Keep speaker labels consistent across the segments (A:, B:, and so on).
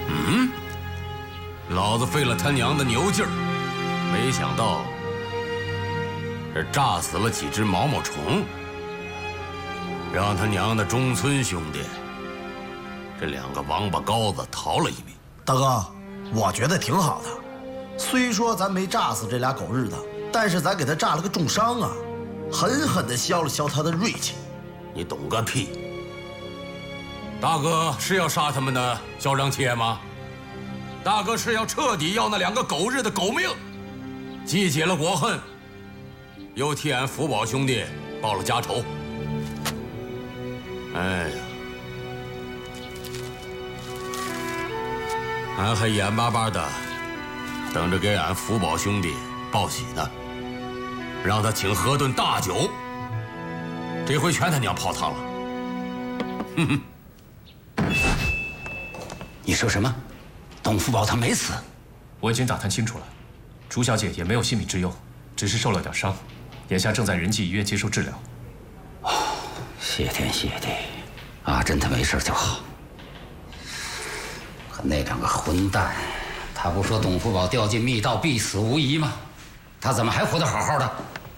A: 老子费了他娘的牛劲儿，没想到是炸死了几只毛毛虫，让他娘的中村兄弟这2个王八羔子逃了一命。
B: 大哥，我觉得挺好的。虽说咱没炸死这俩狗日的，但是咱给他炸了个重伤啊，狠狠地消了消他的锐气。
A: 你懂个屁！大哥是要杀他们的嚣张气焰吗？大哥是要彻底要那2个狗日的狗命，既解了国恨，又替俺福宝兄弟报了家仇。哎呀，俺还眼巴巴的等着给俺福宝兄弟报喜呢，让他请喝顿大酒，这回全他娘泡汤了。哼哼。
C: 你说什么？董福宝他没死？
D: 我已经打探清楚了，朱小姐也没有性命之忧，只是受了点伤，眼下正在仁济医院接受治疗。
C: 哦，谢天谢地，阿珍她没事就好。可那2个混蛋，他不说董福宝掉进密道必死无疑吗？他怎么还活得好好的？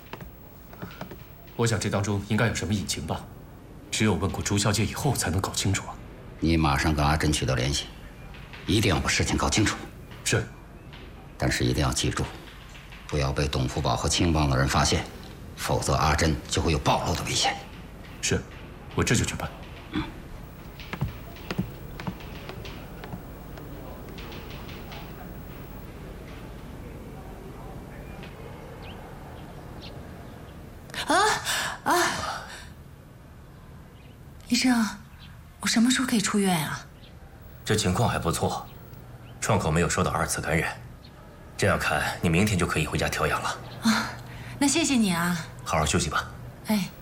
D: 我想这当中应该有什么隐情吧，只有问过朱小姐以后才能搞清楚啊。
C: 你马上跟阿珍取得联系，一定要把事情搞清楚。
D: 是。
C: 但是一定要记住，不要被董福宝和青帮的人发现，否则阿珍就会有暴露的危险。
D: 是，我这就去办。
E: 医生，我什么时候可以出院啊？
F: 这情况还不错，创口没有受到2次感染，这样看你明天就可以回家调养了。
E: 啊，那谢谢你啊。
F: 好好休息吧。
E: 哎。